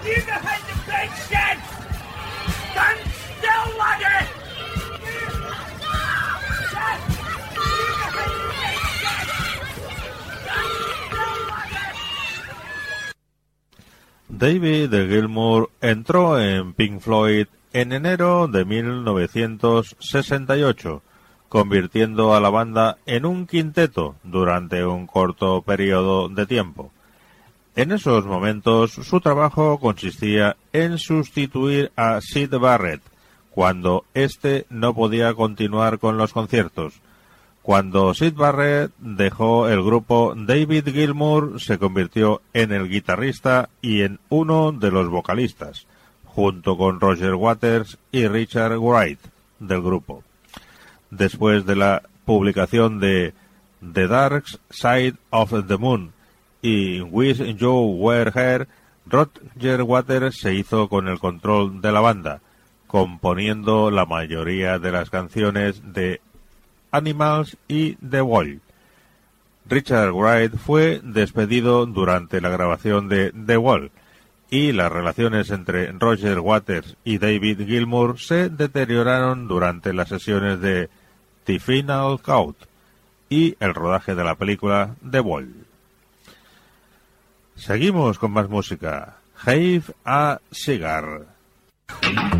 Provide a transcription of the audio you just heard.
David Gilmour entró en Pink Floyd en enero de 1968, convirtiendo a la banda en un quinteto durante un corto periodo de tiempo. En esos momentos, su trabajo consistía en sustituir a Syd Barrett cuando éste no podía continuar con los conciertos. Cuando Syd Barrett dejó el grupo, David Gilmour se convirtió en el guitarrista y en uno de los vocalistas, junto con Roger Waters y Richard Wright del grupo. Después de la publicación de The Dark Side of the Moon y Wish You Were Here, Roger Waters se hizo con el control de la banda, componiendo la mayoría de las canciones de Animals y The Wall. Richard Wright fue despedido durante la grabación de The Wall y las relaciones entre Roger Waters y David Gilmour se deterioraron durante las sesiones de The Final Cut y el rodaje de la película The Wall. Seguimos con más música. Have a Cigar.